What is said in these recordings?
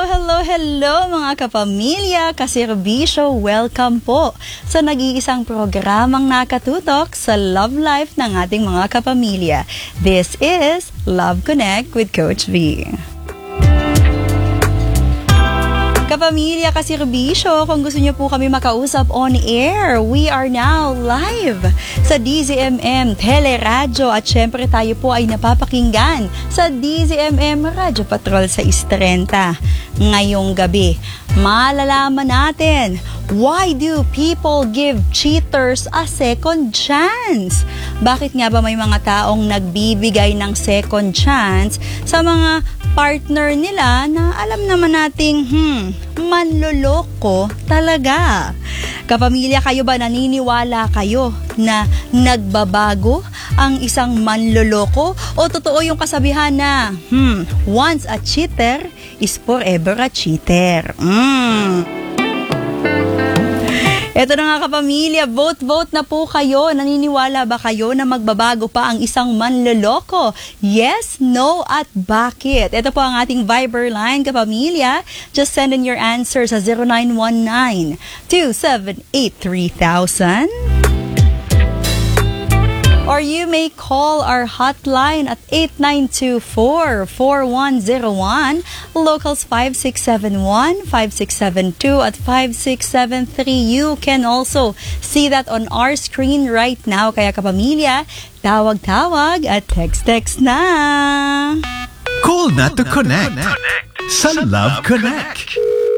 Hello mga kapamilya, kaserbisyo, welcome po sa nag-iisang programang nakatutok sa love life ng ating mga kapamilya. This is Love Connect with Coach V. Kapamilya, kaserbisyo, kung gusto niyo po kami makausap on air, we are now live sa DZMM Teleradyo at syempre tayo po ay napapakinggan sa DZMM Radyo Patrol sa Istrenta. Ngayong gabi, malalaman natin, why do people give cheaters a second chance? Bakit nga ba may mga taong nagbibigay ng second chance sa mga partner nila na alam naman nating manloloko talaga? Kapamilya, kayo ba naniniwala kayo na nagbabago ang isang manloloko? O totoo yung kasabihan na once a cheater is forever a cheater? Eto na nga kapamilya, vote na po kayo. Naniniwala ba kayo na magbabago pa ang isang manloloko? Yes, no, at bakit? Ito po ang ating Viber line, kapamilya. Just send in your answer sa 0919-278-3000. Or you may call our hotline at 8924-4101, locals 5671, 5672 at 5673. You can also see that on our screen right now. Kaya kapamilya, tawag-tawag at text-text na. Call na to connect sa Love Connect.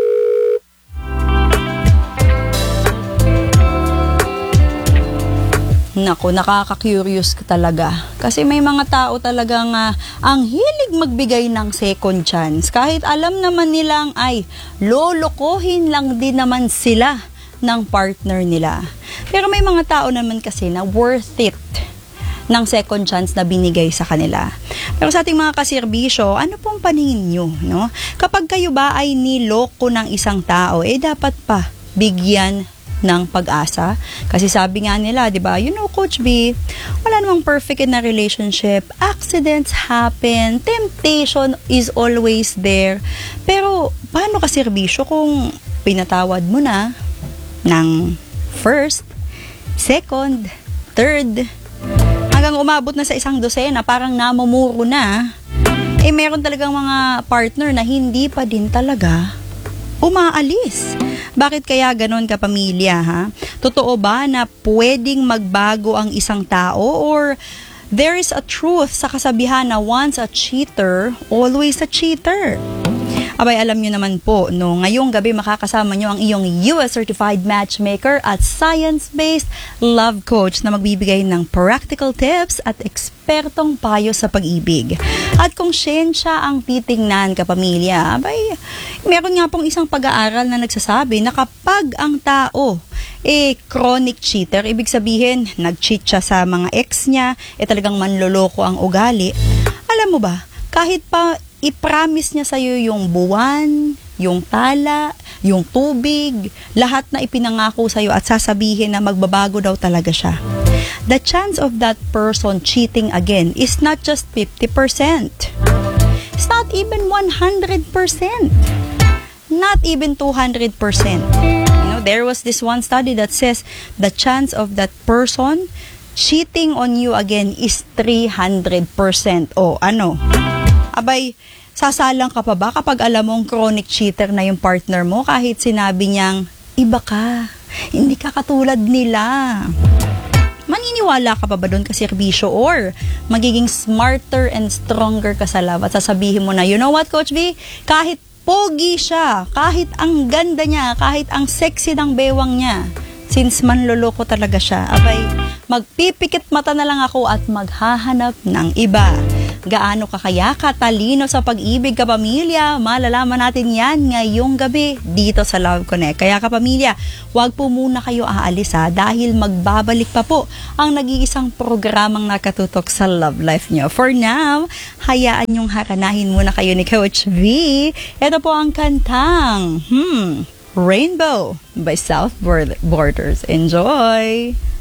Naku, nakaka-curious ka talaga. Kasi may mga tao talagang ang hilig magbigay ng second chance. Kahit alam naman nilang ay lolokohin lang din naman sila ng partner nila. Pero may mga tao naman kasi na worth it ng second chance na binigay sa kanila. Pero sa ating mga kaserbisyo, ano pong paningin nyo? No? Kapag kayo ba ay niloko ng isang tao, dapat pa bigyan ng pag-asa. Kasi sabi nga nila, di ba, Coach B, wala namang perfect in a relationship. Accidents happen. Temptation is always there. Pero, paano ka serbisyo kung pinatawad mo na ng first, second, third, hanggang umabot na sa isang dosena, parang namumuro na, meron talagang mga partner na hindi pa din talaga umaalis. Bakit kaya ganon kapamilya, ha? Totoo ba na pwedeng magbago ang isang tao, or there is a truth sa kasabihan na once a cheater, always a cheater? Abay, alam nyo naman po, no, ngayong gabi makakasama nyo ang iyong US Certified Matchmaker at Science-Based Love Coach na magbibigay ng practical tips at ekspertong payo sa pag-ibig. At kung siyensya ang titingnan, kapamilya, abay, meron nga pong isang pag-aaral na nagsasabi na kapag ang tao chronic cheater, ibig sabihin, nag-cheat siya sa mga ex niya, talagang manloloko ang ugali. Alam mo ba, kahit pa i-promise niya sa'yo yung buwan, yung tala, yung tubig, lahat na ipinangako sa'yo at sasabihin na magbabago daw talaga siya. The chance of that person cheating again is not just 50%. It's not even 100%. Not even 200%. There was this one study that says the chance of that person cheating on you again is 300%. O ano? Abay, sasalang ka pa ba kapag alam mong chronic cheater na yung partner mo kahit sinabi niyang, iba ka, hindi ka katulad nila? Maniniwala ka pa ba doon kaserbisyo, or magiging smarter and stronger ka sa love at sasabihin mo na, you know what, Coach V? Kahit pogi siya, kahit ang ganda niya, kahit ang sexy ng bewang niya, since manloloko talaga siya, abay, magpipikit mata na lang ako at maghahanap ng iba. Gaano ka kaya katalino sa pag-ibig, kapamilya? Malalaman natin yan ngayong gabi dito sa Love Connect. Kaya kapamilya, huwag po muna kayo aalis dahil magbabalik pa po ang nag-iisang programang nakatutok sa love life nyo. For now, hayaan nyong haranahin muna kayo ni Coach V. Ito po ang kantang Rainbow by South Borders. Enjoy!